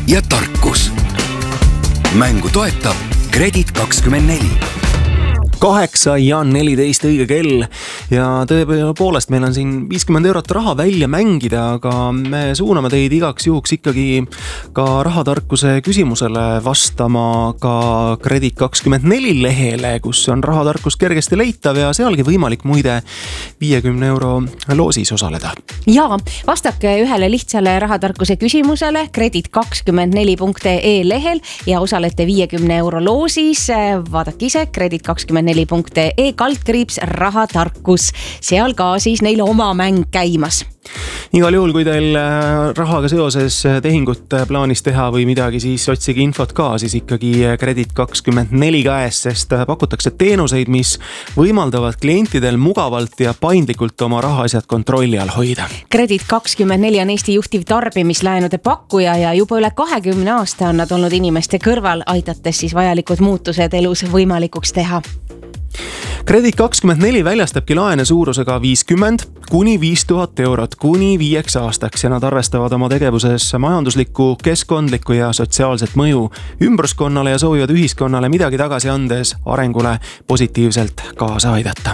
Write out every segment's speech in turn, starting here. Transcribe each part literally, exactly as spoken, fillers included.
ja tarkus. Mängu toetab Kredit kakskümmend neli. kaheksa ja neliteist õige kell ja tõepoolest meil on siin viiskümmend eurot raha välja mängida, aga me suuname teid igaks juhuks ikkagi ka rahatarkuse küsimusele vastama ka Kredit kakskümmend neli lehele, kus on rahatarkus kergesti leitav ja sealgi võimalik muide viiekümne euro loosis osaleda. Ja vastake ühele lihtsale rahatarkuse küsimusele Kredit kakskümmend neli punkt ee lehel ja osalete viiekümne euro loosis. Vaadake ise Kredit kakskümmend neli punkt ee kaldkriips rahatarkus. Seal ka siis neil oma mäng käimas. Igal juhul, kui teil rahaga seoses tehingut plaanis teha või midagi, siis otsige infot ka siis ikkagi Kredit kakskümmend neli käes, sest pakutakse teenuseid, mis võimaldavad klientidel mugavalt ja paindlikult oma rahaasjad kontrolli all hoida. Kredit kakskümmend neli on Eesti juhtiv tarbimislaenude pakkuja ja juba üle kahekümne aasta on nad olnud inimeste kõrval, aidates siis vajalikud muutused elus võimalikuks teha. Kredit kakskümmend neli väljastabki laene suurusega viiskümmend kuni viis tuhat eurot kuni viieks aastaks ja nad arvestavad oma tegevuses majanduslikku, keskkondlikku ja sotsiaalset mõju ümbruskonnale ja soovivad ühiskonnale midagi tagasi andes arengule positiivselt kaasa aidata.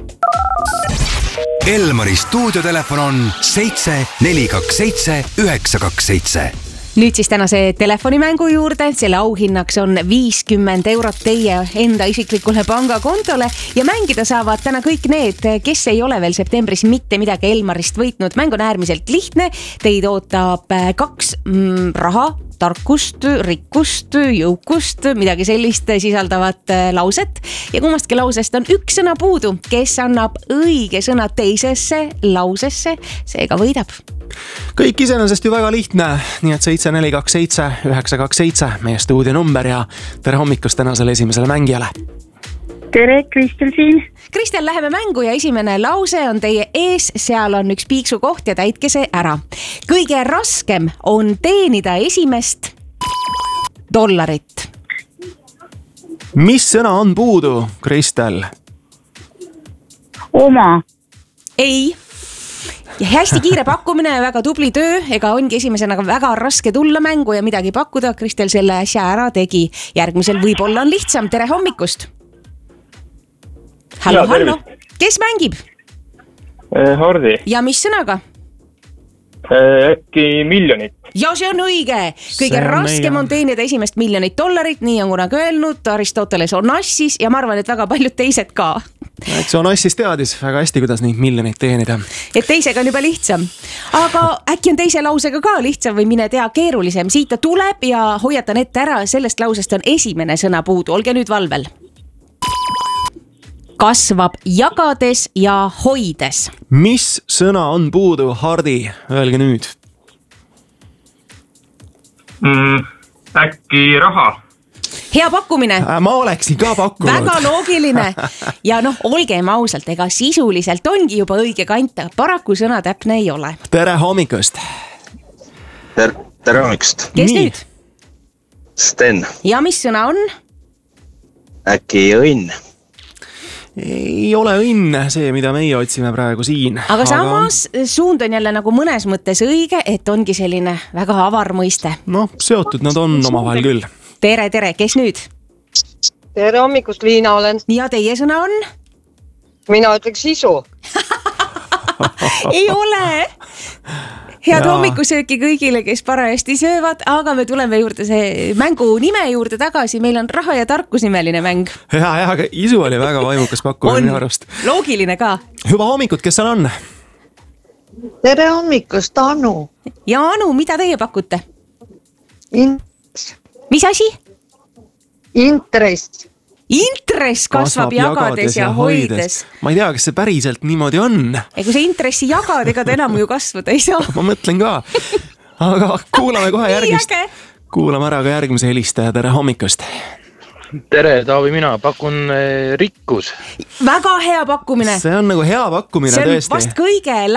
Elmari stuudiotelefon on seitse neli kaks seitse üheksa kaks seitse. Nüüd siis tänase telefonimängu juurde. Selle auhinnaks on viiskümmend eurot teie enda isiklikule pangakontole ja mängida saavad täna kõik need, kes ei ole veel septembris mitte midagi Elmarist võitnud. Mäng on äärmiselt lihtne. Teid ootab kaks mm, raha, tarkust, rikkust, jõukust, midagi sellist sisaldavat lauset ja kummastki lausest on üks sõna puudu. Kes annab õige sõna teisesse lausesse, seega võidab. Kõik iseenesest ju väga lihtne, nii et seitse neli kaks seitse üheksa kaks seitse meie stuudio number ja tere hommikust tänasele esimesele mängijale. Tere, Kristel siin. Kristel, läheme mängu ja esimene lause on teie ees, seal on üks piiksu koht ja täitke see ära. Kõige raskem on teenida esimest dollarit. Mis sõna on puudu, Kristel? Oma. Ei. Ja hästi kiire pakkumine ja väga tubli töö, ega ongi esimesena väga raske tulla mängu ja midagi pakkuda. Kristel selle äsja ära tegi. Järgmisel võib-olla on lihtsam. Tere hommikust. Hallo, hallo. Kes mängib? Hardi. Ja mis sõnaga? Äkki miljonit. Ja see on õige. Kõige on raskem on teenida esimest miljonit dollarit, nii on kunagi öelnud Aristoteles Onassis ja ma arvan, et väga paljud teised ka. Eks Onassis teadis väga hästi, kuidas neid miljonit teenida. Et teisega on juba lihtsam. Aga äkki on teise lausega ka lihtsam või mine tea keerulisem. Siit ta tuleb ja hoiatan ette ära, sellest lausest on esimene sõna puudu. Olge nüüd valvel. Kasvab jagades ja hoides. Mis sõna on puudu, Hardi? Öelge nüüd. Mm, äkki raha. Hea pakkumine. Ma oleksin ka pakkunud. Väga loogiline. Ja noh, olgem ausalt, ega sisuliselt ongi juba õige kant. Paraku sõna täpne ei ole. Tere hommikust. Tere, tere hommikust. Kes Nii. nüüd? Sten. Ja mis sõna on? Äkki õnn. Ei ole õnn see, mida meie otsime praegu siin. Aga samas suund on jälle nagu mõnes mõttes õige, et ongi selline väga avar mõiste. Noh, seotud nad on omavahel küll. Tere, tere, kes nüüd? Tere hommikust, Liina olen. Ja teie sõna on? Mina ütleks isu. Ei ole. Head Jaa. hommikusööki kõigile, kes parajasti söövad, aga me tuleme juurde see mängu nime juurde tagasi. Meil on raha ja tarkus nimeline mäng. Hea, hea, aga isu oli väga vaimukas pakkumine minu arust. Loogiline ka. Hüva hommikut, kes seal on? Tere hommikust, Anu. Ja Anu, mida teie pakute? Intress. Mis asi? Intress. Intress kasvab, kasvab jagades ja hoides. Ma ei tea, kas see päriselt niimoodi on. Ja kui see intressi jagad, ega ta enam ju kasvada ei saa. Ma mõtlen ka. Aga kuulame kohe järgmist. Kuulame ära ka järgmise helistaja. Tere hommikust. Tere, Taavi, mina pakun rikkus. Väga hea pakkumine. See on nagu hea pakkumine tõesti. tõesti. See on vast kõige